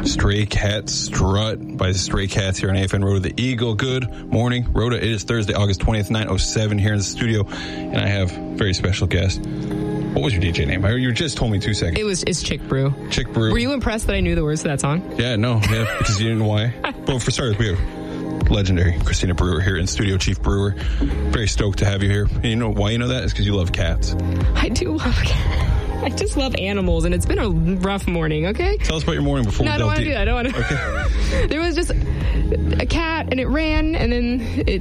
Stray Cat Strut by the Stray Cats here on AFN Rhoda the Eagle. Good morning, Rhoda. It is Thursday, August 20th, 9:07 here in the studio, and I have a very special guest. What was your DJ name? You just told me 2 seconds. It's Chick Brew. Chick Brew. Were you impressed that I knew the words to that song? Yeah, because you didn't know why. Well, for starters, we have legendary Christina Brewer here in studio, Chief Brewer. Very stoked to have you here. And you know why you know that? It's because you love cats. I do love cats. I just love animals, and it's been a rough morning, okay? Tell us about your morning before we I don't want to do that. I don't want to. Okay. There was just a cat, and it ran, and then it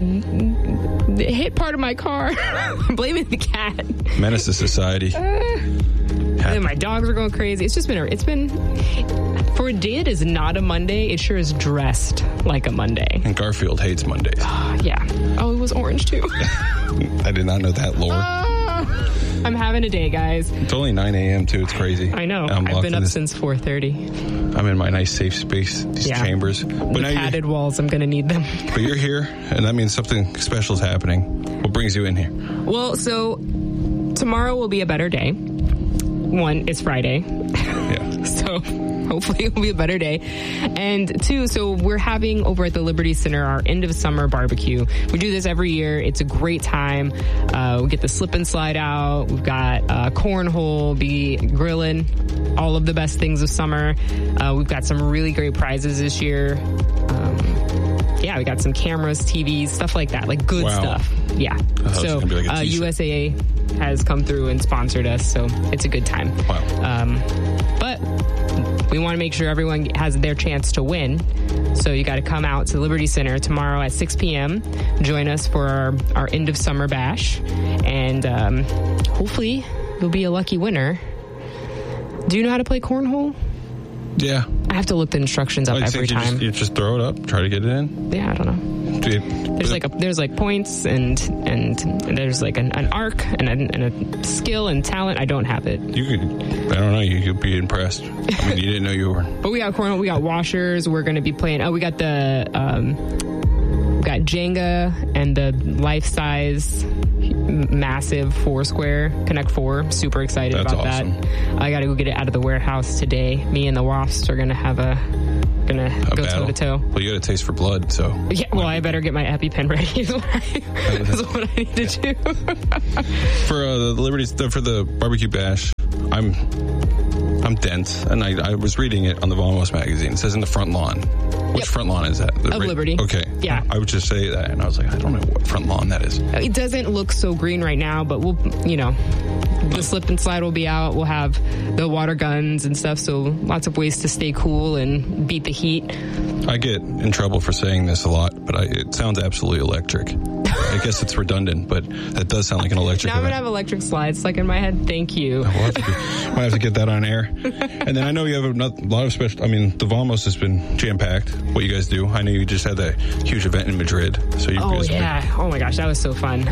hit part of my car. I'm blaming the cat. Menace to society. And my dogs are going crazy. It's been, for a day it is not a Monday, it sure is dressed like a Monday. And Garfield hates Mondays. Yeah. Oh, it was orange, too. I did not know that lore. I'm having a day, guys. It's only 9 a.m. too. It's crazy. I know. I've been up since 4:30. I'm in my nice safe space, these chambers. But now padded walls, I'm going to need them. But you're here, and that means something special is happening. What brings you in here? Well, so tomorrow will be a better day. One, it's Friday. Yeah. So hopefully it'll be a better day. And two, so we're having over at the Liberty Center our end of summer barbecue. We do this every year. It's a great time. We get the slip and slide out. We've got cornhole, be grilling, all of the best things of summer. We've got some really great prizes this year. Yeah, we got some cameras, TVs, stuff like that, like good stuff. Yeah. So USAA has come through and sponsored us, so it's a good time. Wow. But we want to make sure everyone has their chance to win. So you got to come out to the Liberty Center tomorrow at 6 p.m. Join us for our end of summer bash. And hopefully you'll be a lucky winner. Do you know how to play cornhole? Yeah. I have to look the instructions up every time. You just throw it up, try to get it in? Yeah, I don't know. There's like points and there's like an arc and a skill and talent. I don't have it. I don't know. You could be impressed. I mean, you didn't know you were. But we got cornhole. We got washers. We're going to be playing. We got the got Jenga and the life-size massive Foursquare Connect 4. Super excited about awesome. That. I got to go get it out of the warehouse today. Me and the Wasps are going to have go toe to toe. Well, you got a taste for blood, so. Yeah, well, I better get my EpiPen ready is what I need to do. For the Liberty, for the barbecue bash, I'm dense, and I was reading it on the Vamos magazine. It says in the front lawn. Which front lawn is that? Of Liberty. Okay. Yeah. I would just say that, and I was like, I don't know what front lawn that is. It doesn't look so green right now, but we'll, the slip and slide will be out. We'll have the water guns and stuff, so lots of ways to stay cool and beat the heat. I get in trouble for saying this a lot, but it sounds absolutely electric. I guess it's redundant, but that does sound like an electric Now I'm going to have electric slides stuck in my head. Thank you. Might have to get that on air. And then I know you have a lot of special, the Vamos has been jam-packed, what you guys do. I know you just had that huge event in Madrid. So you oh my gosh, that was so fun.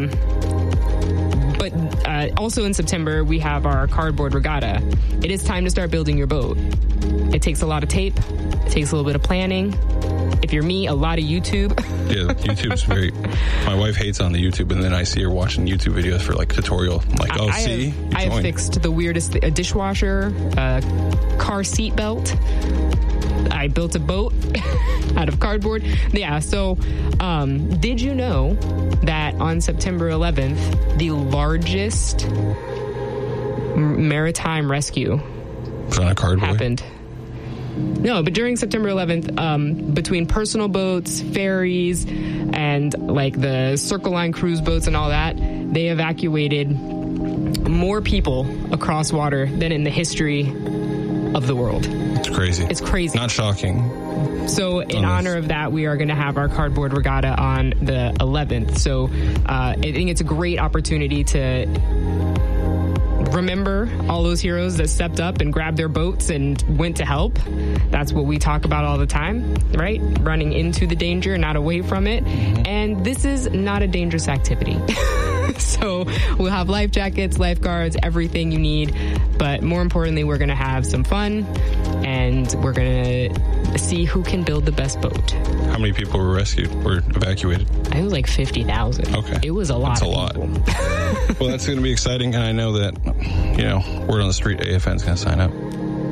But also in September, we have our cardboard regatta. It is time to start building your boat. It takes a lot of tape. It takes a little bit of planning. If you're me, a lot of YouTube. Yeah, YouTube's my wife hates on the YouTube, and then I see her watching YouTube videos for like tutorial. I'm like, I have fixed the weirdest, a dishwasher, a car seat belt. I built a boat out of cardboard. Yeah, so did you know that on September 11th, the largest maritime rescue happened? No, but during September 11th, between personal boats, ferries, and like the Circle Line cruise boats and all that, they evacuated more people across water than in the history of the world. It's crazy. It's crazy. Not shocking. So in honor of that, we are going to have our cardboard regatta on the 11th. So I think it's a great opportunity to remember all those heroes that stepped up and grabbed their boats and went to help. That's what we talk about all the time, right? Running into the danger, not away from it. Mm-hmm. And this is not a dangerous activity. So we'll have life jackets, lifeguards, everything you need. But more importantly, we're going to have some fun, and we're going to see who can build the best boat. How many people were evacuated? I was like 50,000. Okay. It was a lot. That's a lot. Well, that's going to be exciting, and I know that, word on the street, AFN's going to sign up.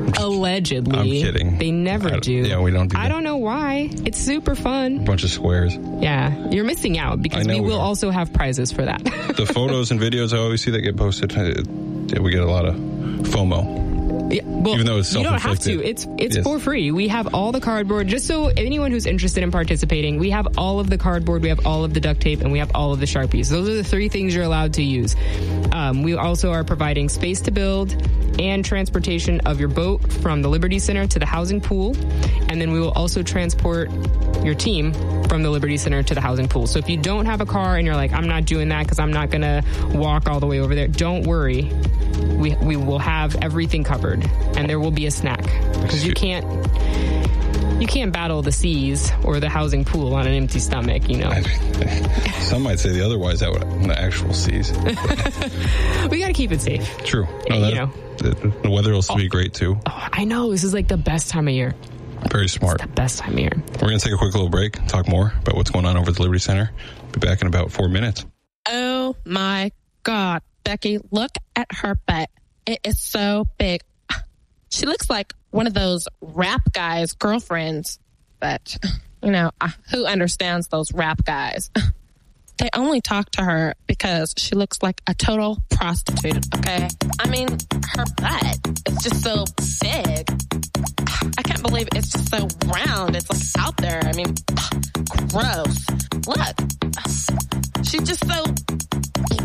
Allegedly. I'm kidding. They never do. Yeah, we don't do that. I don't know why. It's super fun. A bunch of squares. Yeah, you're missing out because we will also have prizes for that. The photos and videos I always see that get posted, we get a lot of FOMO. Yeah, well, even though it's you don't have self-inflicted. to. It's for free. We have all the cardboard. Just so anyone who's interested in participating, we have all of the cardboard, we have all of the duct tape, and we have all of the Sharpies. Those are the 3 things you're allowed to use. We also are providing space to build and transportation of your boat from the Liberty Center to the housing pool. And then we will also transport your team from the Liberty Center to the housing pool. So if you don't have a car and you're like, I'm not doing that because I'm not going to walk all the way over there, don't worry. We will have everything covered, and there will be a snack because you can't battle the seas or the housing pool on an empty stomach, you know. Some might say the otherwise out in the actual seas. We got to keep it safe. True. No, the weather will still be great too. Oh, I know. This is like the best time of year. Very smart. It's the best time of year. We're going to take a quick little break, talk more about what's going on over at the Liberty Center. Be back in about 4 minutes. Oh my God, Becky, look at her butt. It is so big. She looks like one of those rap guys' girlfriends, but, who understands those rap guys? They only talk to her because she looks like a total prostitute, okay? I mean, her butt is just so big. I can't believe it's just so round. It's like out there. I mean, gross. Look, she's just so